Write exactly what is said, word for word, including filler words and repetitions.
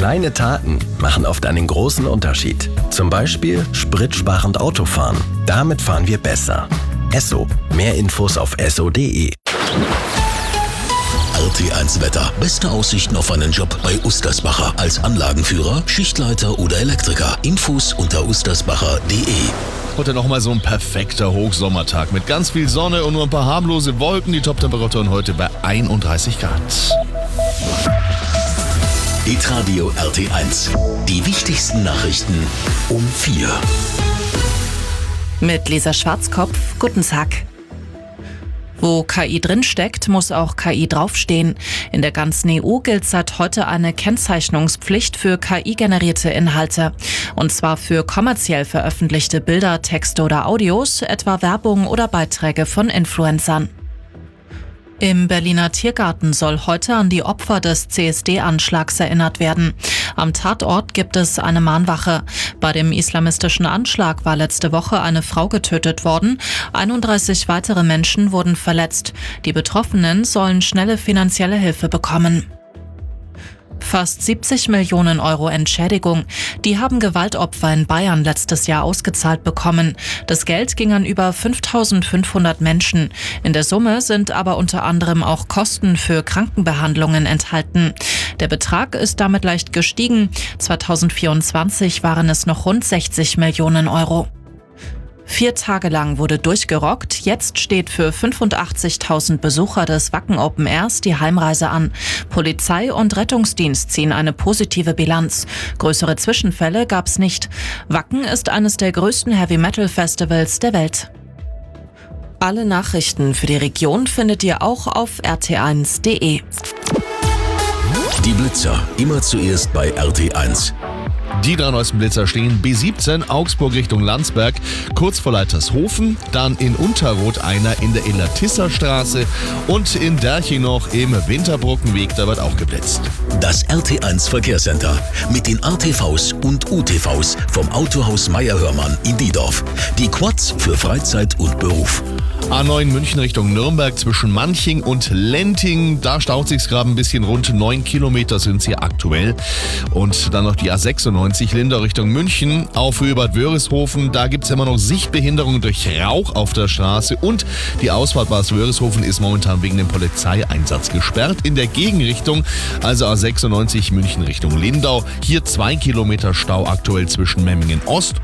Kleine Taten machen oft einen großen Unterschied. Zum Beispiel spritsparend Autofahren. Damit fahren wir besser. Esso. Mehr Infos auf esso punkt de. R T eins Wetter. Beste Aussichten auf einen Job bei Ustersbacher. Als Anlagenführer, Schichtleiter oder Elektriker. Infos unter ustersbacher punkt de. Heute nochmal so ein perfekter Hochsommertag mit ganz viel Sonne und nur ein paar harmlose Wolken. Die Toptemperaturen heute bei einunddreißig Grad. Hitradio R T eins. Die wichtigsten Nachrichten um vier. Mit Lisa Schwarzkopf. Guten Tag. Wo K I drinsteckt, muss auch K I draufstehen. In der ganzen E U gilt seit heute eine Kennzeichnungspflicht für K I-generierte Inhalte. Und zwar für kommerziell veröffentlichte Bilder, Texte oder Audios, etwa Werbung oder Beiträge von Influencern. Im Berliner Tiergarten soll heute an die Opfer des C S D-Anschlags erinnert werden. Am Tatort gibt es eine Mahnwache. Bei dem islamistischen Anschlag war letzte Woche eine Frau getötet worden. einunddreißig weitere Menschen wurden verletzt. Die Betroffenen sollen schnelle finanzielle Hilfe bekommen. Fast siebzig Millionen Euro Entschädigung. Die haben Gewaltopfer in Bayern letztes Jahr ausgezahlt bekommen. Das Geld ging an über fünftausendfünfhundert Menschen. In der Summe sind aber unter anderem auch Kosten für Krankenbehandlungen enthalten. Der Betrag ist damit leicht gestiegen. zweitausendvierundzwanzig waren es noch rund sechzig Millionen Euro. Vier Tage lang wurde durchgerockt. Jetzt steht für fünfundachtzigtausend Besucher des Wacken Open Airs die Heimreise an. Polizei und Rettungsdienst ziehen eine positive Bilanz. Größere Zwischenfälle gab es nicht. Wacken ist eines der größten Heavy-Metal-Festivals der Welt. Alle Nachrichten für die Region findet ihr auch auf r t eins punkt de. Die Blitzer. Immer zuerst bei R T eins. Die drei neuesten Blitzer stehen B siebzehn Augsburg Richtung Landsberg, kurz vor Leitershofen, dann in Unterroth einer in der Illertisserstraße und in Derching noch im Winterbrockenweg, da wird auch geblitzt. Das R T eins Verkehrscenter mit den A T Vs und U T Vs vom Autohaus Meier-Hörmann in Diedorf. Die Quads für Freizeit und Beruf. A neun München Richtung Nürnberg zwischen Manching und Lenting. Da staut sich's gerade ein bisschen, rund neun Kilometer sind sie aktuell. Und dann noch die A sechsundneunzig Lindau Richtung München auf Höhe Bad Wörishofen. Da gibt's immer noch Sichtbehinderungen durch Rauch auf der Straße. Und die Ausfahrt Bad Wörishofen ist momentan wegen dem Polizeieinsatz gesperrt. In der Gegenrichtung, also A sechsundneunzig München Richtung Lindau. Hier zwei Kilometer Stau aktuell zwischen Memmingen Ost